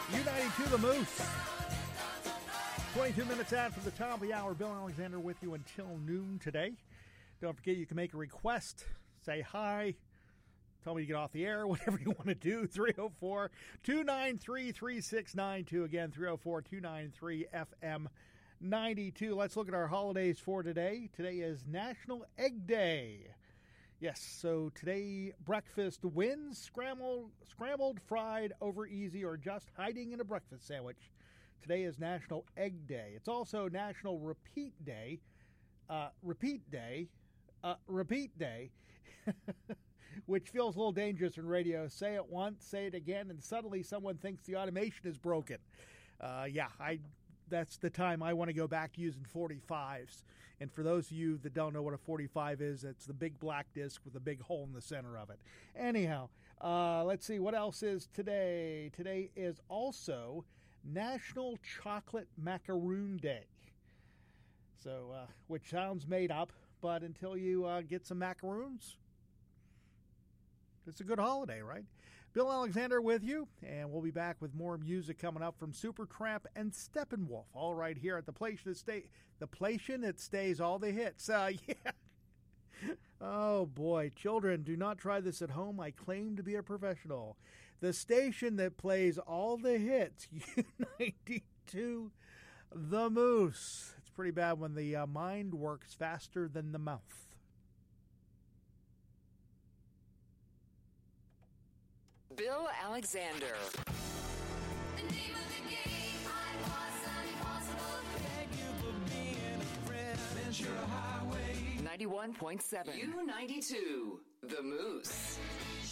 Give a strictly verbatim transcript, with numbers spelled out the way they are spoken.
U ninety-two The Moose. twenty-two minutes after the top of the hour, Bill Alexander with you until noon today. Don't forget you can make a request, say hi, tell me to get off the air, whatever you want to do. three oh four, two nine three, three six nine two. Again, three oh four, two nine three, F M ninety-two. Let's look at our holidays for today. Today is National Egg Day. Yes, so today breakfast wins, scrambled, scrambled, fried, over easy, or just hiding in a breakfast sandwich. Today is National Egg Day. It's also National Repeat Day. Uh, repeat Day. Uh, repeat Day. Which feels a little dangerous in radio. Say it once, say it again, and suddenly someone thinks the automation is broken. Uh, yeah, I... That's the time I want to go back to using forty-fives. And for those of you that don't know what a forty-five is, it's the big black disc with a big hole in the center of it. Anyhow, uh, let's see what else is today. Today is also National Chocolate Macaroon Day. So, uh, which sounds made up, but until you uh, get some macaroons, it's a good holiday, right? Bill Alexander with you, and we'll be back with more music coming up from Supertramp and Steppenwolf, all right here at the place that stay, the place that stays all the hits. Uh, yeah. Oh boy, children, do not try this at home. I claim to be a professional. The station that plays all the hits, U ninety-two, The Moose. It's pretty bad when the uh, mind works faster than the mouth. Bill Alexander. The name of the game, I was impossible. Thank you for being a friend. Ventura Highway. ninety-one point seven. U ninety-two, The Moose.